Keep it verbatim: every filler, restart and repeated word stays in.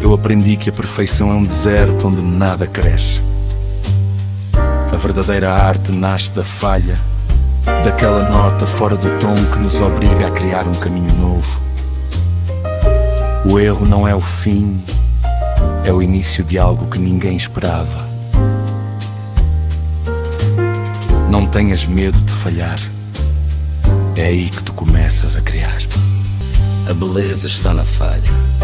Eu aprendi que a perfeição é um deserto onde nada cresce. A verdadeira arte nasce da falha, daquela nota fora do tom que nos obriga a criar um caminho novo. O erro não é o fim, é o início de algo que ninguém esperava. Não tenhas medo de falhar, é aí que tu começas a criar. A beleza está na falha.